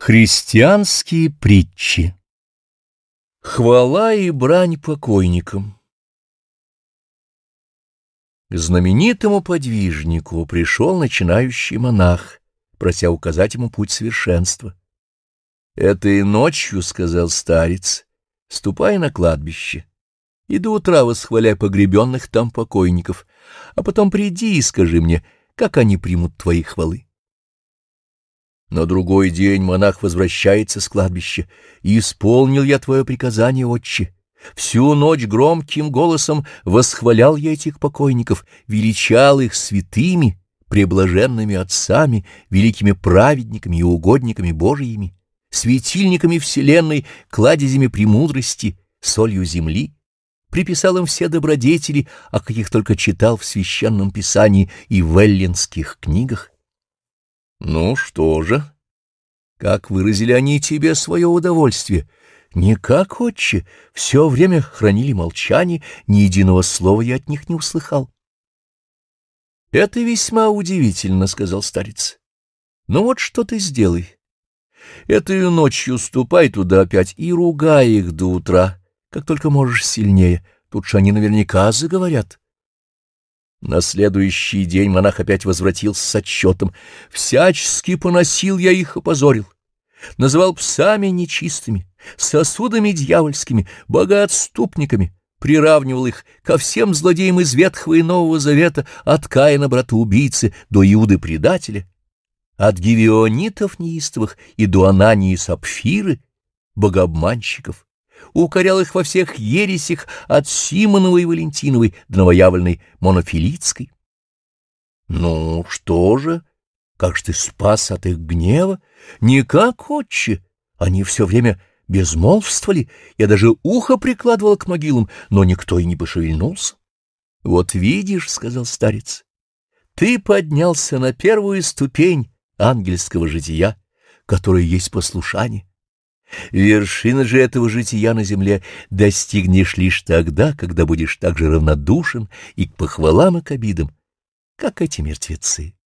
Христианские притчи. Хвала и брань покойникам. К знаменитому подвижнику пришел начинающий монах, прося указать ему путь совершенства. «Этой ночью, — сказал старец, — ступай на кладбище, и до утра восхваляй погребенных там покойников, а потом приди и скажи мне, как они примут твои хвалы». На другой день монах возвращается с кладбища. «И исполнил я твое приказание, отче. Всю ночь громким голосом восхвалял я этих покойников, величал их святыми, преблаженными отцами, великими праведниками и угодниками Божиими, светильниками вселенной, кладезями премудрости, солью земли, приписал им все добродетели, о каких только читал в священном писании и в эллинских книгах. Ну что же, как выразили они тебе свое удовольствие? Никак, отче, все время хранили молчание, ни единого слова я от них не услыхал. Это весьма удивительно, — сказал старец. Ну вот что ты сделай. Этой ночью ступай туда опять и ругай их до утра, как только можешь сильнее, тут же они наверняка заговорят. На следующий день монах опять возвратился с отчетом. «Всячески поносил я их, опозорил, называл псами нечистыми, сосудами дьявольскими, богоотступниками, приравнивал их ко всем злодеям из Ветхого и Нового Завета, от Каина брата-убийцы до Иуды-предателя, от гивеонитов неистовых и до Анании и Сапфиры, богообманщиков. Укорял их во всех ересях от Симоновой и Валентиновой до новоявленной Монофилитской. Ну, что же, как же ты спас от их гнева? Никак, отче, они все время безмолвствовали, я даже ухо прикладывал к могилам, но никто и не пошевельнулся. Вот видишь, — сказал старец, — ты поднялся на первую ступень ангельского жития, которое есть послушание. Вершины же этого жития на земле достигнешь лишь тогда, когда будешь так же равнодушен и к похвалам, и к обидам, как эти мертвецы.